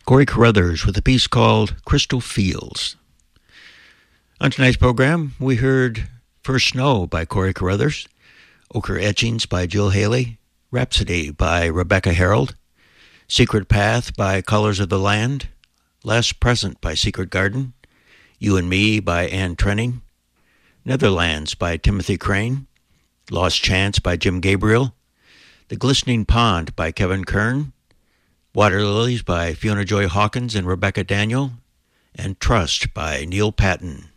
Corey Carruthers with a piece called Crystal Fields. On tonight's program, we heard First Snow by Corey Carruthers, Ochre Etchings by Jill Haley, Rhapsody by Rebecca Harold, Secret Path by Colors of the Land, Last Present by Secret Garden, You and Me by Anne Trenning, Netherlands by Timothy Crane, Lost Chance by Jim Gabriel, The Glistening Pond by Kevin Kern, Water Lilies by Fiona Joy Hawkins and Rebecca Daniel, and Trust by Neil Patton.